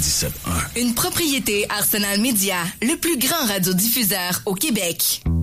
97.1. Une propriété Arsenal Média, le plus grand radiodiffuseur au Québec.